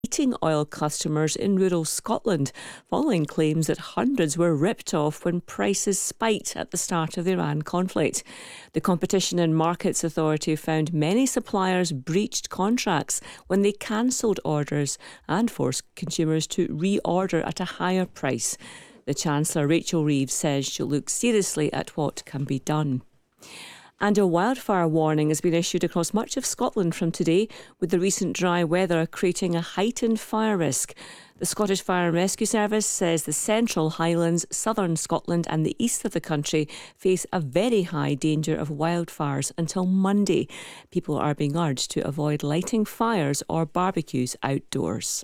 heating oil customers in rural Scotland, following claims that hundreds were ripped off when prices spiked at the start of the Iran conflict. The Competition and Markets Authority found many suppliers breached contracts when they cancelled orders and forced consumers to reorder at a higher price. The Chancellor, Rachel Reeves, says she'll look seriously at what can be done. And a wildfire warning has been issued across much of Scotland from today, with the recent dry weather creating a heightened fire risk. The Scottish Fire and Rescue Service says the Central Highlands, southern Scotland and the east of the country face a very high danger of wildfires until Monday. People are being urged to avoid lighting fires or barbecues outdoors.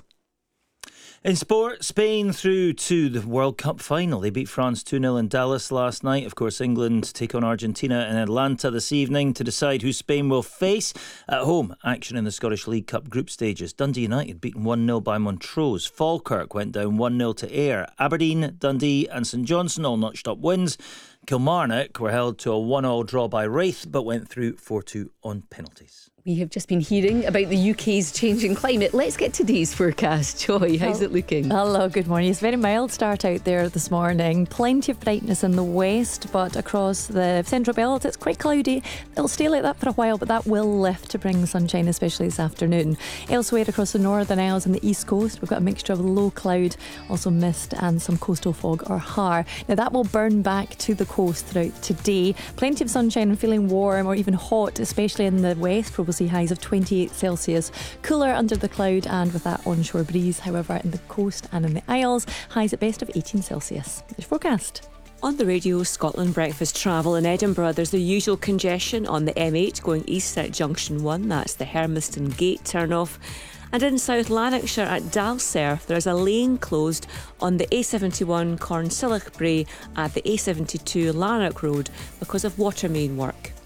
In sport, Spain through to the World Cup final. They beat France 2-0 in Dallas last night. Of course, England take on Argentina in Atlanta this evening to decide who Spain will face. At home, action in the Scottish League Cup group stages. Dundee United beaten 1-0 by Montrose. Falkirk went down 1-0 to Ayr. Aberdeen, Dundee and St Johnstone all notched up wins. Kilmarnock were held to a 1-1 draw by Raith but went through 4-2 on penalties. We have just been hearing about the UK's changing climate. Let's get today's forecast. Joy, how's it looking? Hello, good morning. It's a very mild start out there this morning. Plenty of brightness in the west, but across the central belt it's quite cloudy. It'll stay like that for a while, but that will lift to bring sunshine, especially this afternoon. Elsewhere across the Northern Isles and the east coast, we've got a mixture of low cloud, also mist and some coastal fog or har. Now that will burn back to the coast throughout today. Plenty of sunshine and feeling warm or even hot, especially in the west, where we'll see highs of 28 Celsius. Cooler under the cloud and with that onshore breeze. However, in the coast and in the Isles, highs at best of 18 Celsius. There's forecast. On the radio, Scotland Breakfast Travel in Edinburgh, there's the usual congestion on the M8 going east at Junction 1. That's the Hermiston Gate turn-off. And in South Lanarkshire at Dalserth, there's a lane closed on the A71 Cornsilloch Brae at the A72 Lanark Road because of water main work.